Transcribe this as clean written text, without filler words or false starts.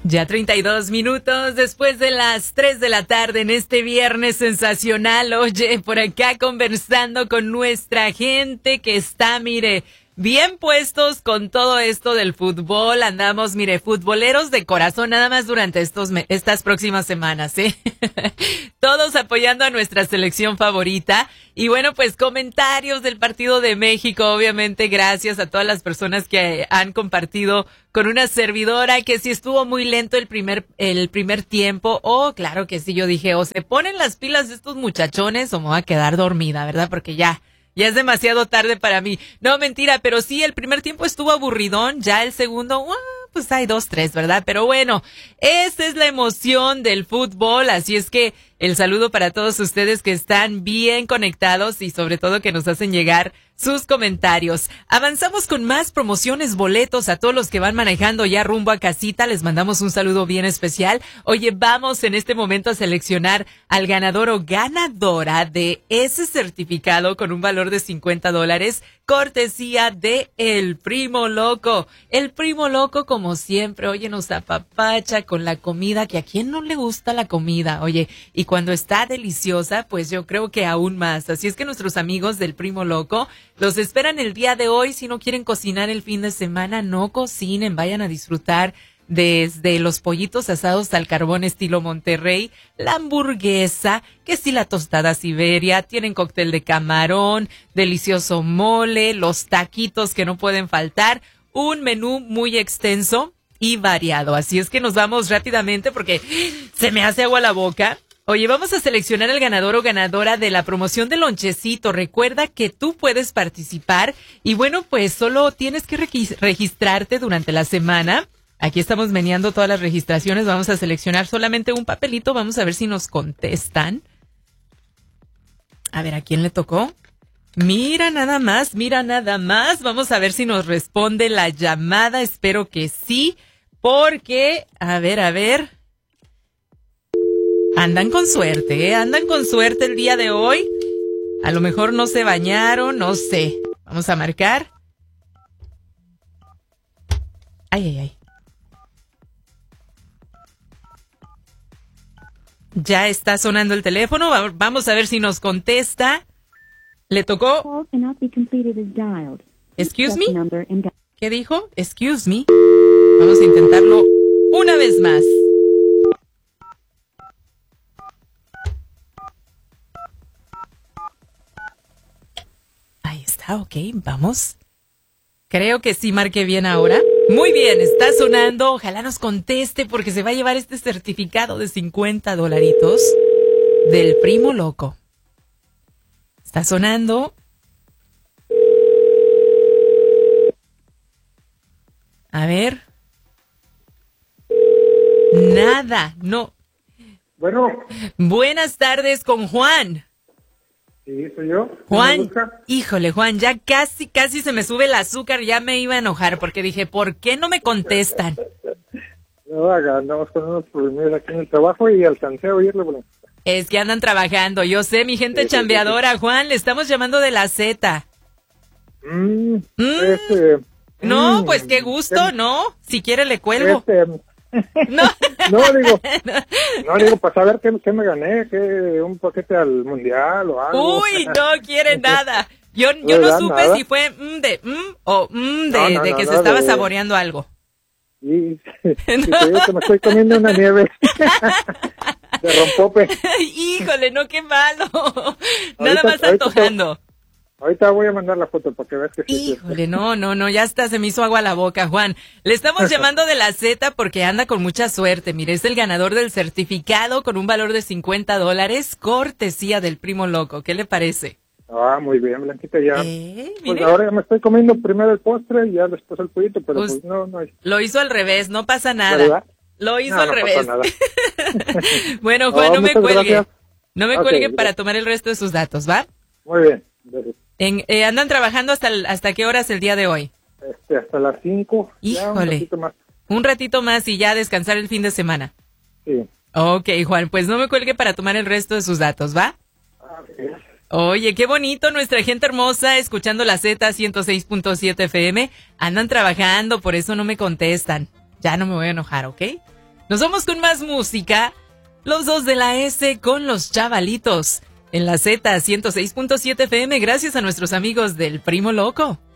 Ya 32 minutos después de las 3 de la tarde en este viernes sensacional. Oye, por acá conversando con nuestra gente que está, mire, bien puestos con todo esto del fútbol. Andamos, mire, futboleros de corazón nada más durante estas próximas semanas, ¿eh? Todos apoyando a nuestra selección favorita. Y bueno, pues comentarios del partido de México, obviamente gracias a todas las personas que han compartido con una servidora, que si estuvo muy lento el primer tiempo. Oh, claro que sí, yo dije, o se ponen las pilas estos muchachones o me voy a quedar dormida, ¿verdad? Porque ya es demasiado tarde para mí. No, mentira, pero sí, el primer tiempo estuvo aburridón, ya el segundo, pues hay 2-3, ¿verdad? Pero bueno, esa es la emoción del fútbol, así es que el saludo para todos ustedes que están bien conectados y sobre todo que nos hacen llegar sus comentarios. Avanzamos con más promociones, boletos a todos los que van manejando ya rumbo a casita. Les mandamos un saludo bien especial. Oye, vamos en este momento a seleccionar al ganador o ganadora de ese certificado con un valor de $50, cortesía de El Primo Loco. El Primo Loco, como siempre, oye, nos apapacha con la comida, que a quién no le gusta la comida, oye, y cuando está deliciosa, pues yo creo que aún más. Así es que nuestros amigos del Primo Loco los esperan el día de hoy. Si no quieren cocinar el fin de semana, no cocinen, vayan a disfrutar desde los pollitos asados al carbón estilo Monterrey, la hamburguesa, que sí, la tostada Siberia, tienen cóctel de camarón, delicioso mole, los taquitos que no pueden faltar, un menú muy extenso y variado. Así es que nos vamos rápidamente porque se me hace agua la boca. Oye, vamos a seleccionar al ganador o ganadora de la promoción de lonchecito. Recuerda que tú puedes participar y bueno, pues solo tienes que registrarte durante la semana. Aquí estamos meneando todas las registraciones. Vamos a seleccionar solamente un papelito. Vamos a ver si nos contestan. A ver, ¿a quién le tocó? Mira nada más, mira nada más. Vamos a ver si nos responde la llamada. Espero que sí, porque, a ver. Andan con suerte, ¿eh? Andan con suerte el día de hoy. A lo mejor no se bañaron, no sé. Vamos a marcar. Ay. Ya está sonando el teléfono. Vamos a ver si nos contesta. ¿Le tocó? Excuse me. ¿Qué dijo? Excuse me. Vamos a intentarlo una vez más. Ahí está, ok, vamos. Creo que sí marqué bien ahora. Muy bien, está sonando. Ojalá nos conteste porque se va a llevar este certificado de $50 del Primo Loco. Está sonando. A ver. Nada, no. Bueno. Buenas tardes con Juan. Sí, soy yo. Juan, híjole, Juan, ya casi se me sube el azúcar, ya me iba a enojar porque dije, ¿por qué no me contestan? No, andamos con unos problemas aquí en el trabajo y alcancé a oírle. Bueno. Es que andan trabajando, yo sé, mi gente chambeadora. Juan, le estamos llamando de la Z. No, pues qué gusto, ¿no? Si quiere le cuelgo. No. digo, para saber qué me gané, que un paquete al mundial o algo. Uy, no quiere nada. Yo no supe nada. Si fue de que se estaba saboreando algo. Sí, te digo que me estoy comiendo una nieve de rompope. Híjole, no, qué malo. Nada más antojando. Ahorita voy a mandar la foto para que veas que sí. Híjole, no, ya hasta se me hizo agua a la boca, Juan. Le estamos llamando de la Z porque anda con mucha suerte. Mire, es el ganador del certificado con un valor de $50, cortesía del Primo Loco. ¿Qué le parece? Muy bien, Blanquita, ya. Pues ahora ya me estoy comiendo primero el postre y ya después el pollito, pero pues no. Lo hizo al revés, no pasa nada. ¿Verdad? Lo hizo al revés. Pasa nada. Bueno, Juan, no me cuelgue. Gracias. No me cuelgue para tomar el resto de sus datos, ¿va? Muy bien. ¿Andan trabajando hasta qué horas el día de hoy? Hasta las 5. Híjole. Un ratito más y ya descansar el fin de semana. Sí. Ok, Juan, pues no me cuelgue para tomar el resto de sus datos, ¿va? Okay. Oye, qué bonito, nuestra gente hermosa, escuchando la Z 106.7 FM. Andan trabajando, por eso no me contestan. Ya no me voy a enojar, ¿ok? Nos vamos con más música. Los dos de la S con los chavalitos. En la Z 106.7 FM, gracias a nuestros amigos del Primo Loco.